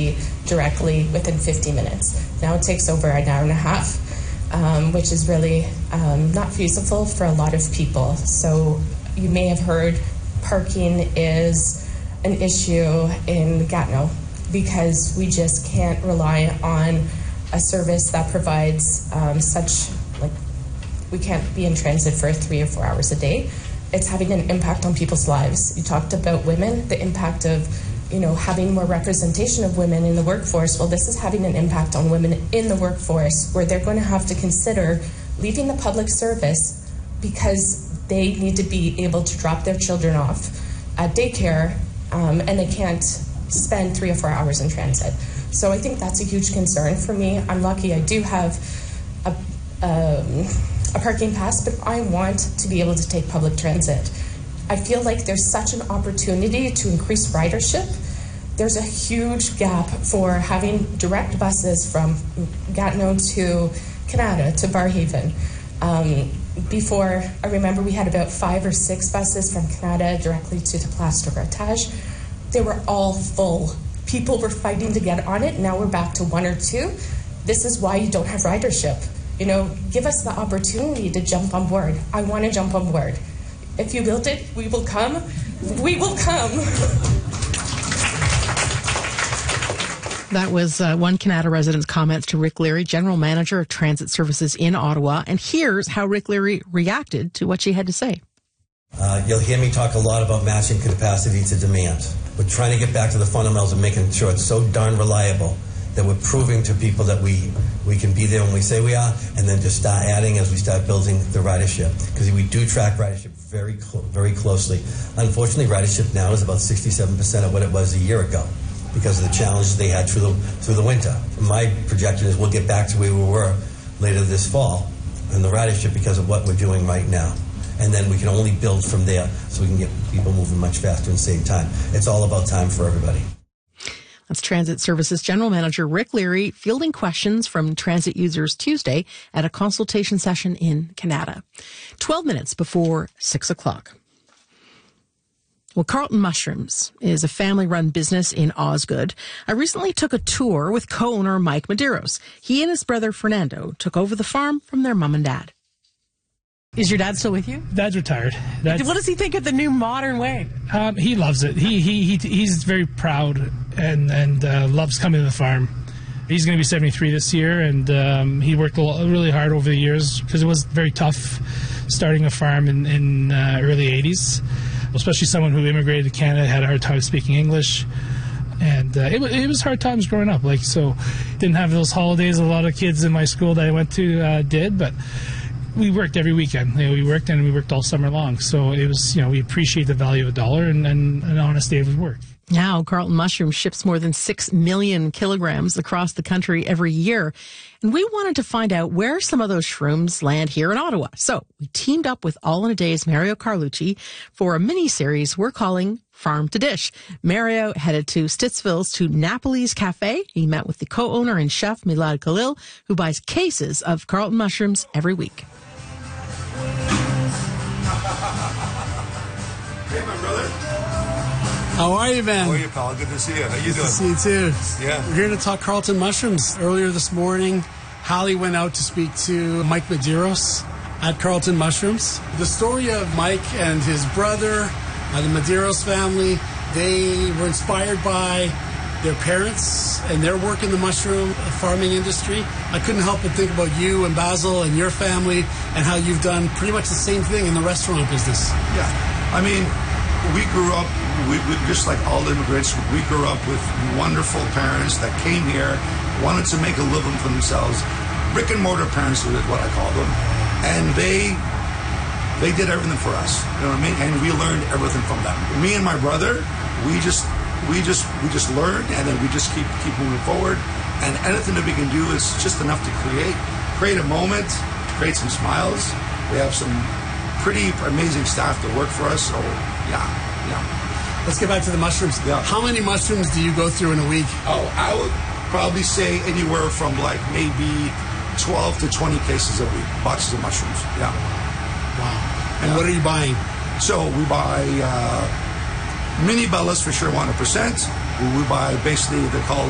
emergency directly within 50 minutes. Now it takes over an hour and a half, which is really not feasible for a lot of people. So you may have heard parking is an issue in Gatineau because we just can't rely on a service that provides we can't be in transit for 3 or 4 hours a day. It's having an impact on people's lives. You talked about women, the impact of, having more representation of women in the workforce. Well, this is having an impact on women in the workforce where they're going to have to consider leaving the public service because they need to be able to drop their children off at daycare and they can't spend 3 or 4 hours in transit. So I think that's a huge concern for me. I'm lucky I do have a parking pass, but I want to be able to take public transit. I feel like there's such an opportunity to increase ridership. There's a huge gap for having direct buses from Gatineau to Canada to Barrhaven. Before, I remember we had about 5 or 6 buses from Canada directly to the Place de Rotage. They were all full. People were fighting to get on it. Now we're back to 1 or 2. This is why you don't have ridership. Give us the opportunity to jump on board. I want to jump on board. If you build it, we will come. We will come. That was one Canada resident's comments to Rick Leary, General Manager of Transit Services in Ottawa. And here's how Rick Leary reacted to what she had to say. You'll hear me talk a lot about matching capacity to demand. We're trying to get back to the fundamentals of making sure it's so darn reliable that we're proving to people that we can be there when we say we are, and then just start adding as we start building the ridership. Because we do track ridership very closely. Unfortunately, ridership now is about 67% of what it was a year ago because of the challenges they had through the winter. My projection is we'll get back to where we were later this fall in the ridership because of what we're doing right now. And then we can only build from there so we can get people moving much faster and save time. It's all about time for everybody. That's Transit Services General Manager Rick Leary fielding questions from transit users Tuesday at a consultation session in Canada. 12 minutes before 6 o'clock. Well, Carlton Mushrooms is a family-run business in Osgood. I recently took a tour with co-owner Mike Medeiros. He and his brother Fernando took over the farm from their mom and dad. Is your dad still with you? Dad's retired. What does he think of the new modern way? He loves it. He's very proud and loves coming to the farm. He's going to be 73 this year, and he worked really hard over the years because it was very tough starting a farm in early 80s, especially someone who immigrated to Canada, had a hard time speaking English. And it was hard times growing up. So didn't have those holidays a lot of kids in my school that I went to did, but we worked every weekend. We worked all summer long. So it was, we appreciate the value of $1 and an honest day of work. Now, Carlton Mushrooms ships more than 6 million kilograms across the country every year. And we wanted to find out where some of those shrooms land here in Ottawa. So we teamed up with All in a Day's Mario Carlucci for a mini-series we're calling Farm to Dish. Mario headed to Stittsville's to Napoli's Cafe. He met with the co-owner and chef Milad Khalil, who buys cases of Carlton Mushrooms every week. Hey, my brother. How are you, Ben? How are you, pal? Good to see you. How you doing? Good to see you, too. Yeah. We're here to talk Carlton Mushrooms. Earlier this morning, Hallie went out to speak to Mike Medeiros at Carlton Mushrooms. The story of Mike and his brother, the Medeiros family, they were inspired by their parents and their work in the mushroom farming industry. I couldn't help but think about you and Basil and your family and how you've done pretty much the same thing in the restaurant business. Yeah. I mean, we grew up, we just like all immigrants, we grew up with wonderful parents that came here, wanted to make a living for themselves. Brick and mortar parents is what I call them. And they did everything for us. You know what I mean? And we learned everything from them. Me and my brother, we just learned, and then we just keep moving forward. And anything that we can do is just enough to create a moment, create some smiles. We have some pretty amazing staff that work for us. So yeah. Let's get back to the mushrooms. Yeah. How many mushrooms do you go through in a week? Oh, I would probably say anywhere from like maybe 12 to 20 cases a week, boxes of mushrooms. Yeah. Wow. And what are you buying? So we buy mini bellas for sure, 100%. We buy basically they're called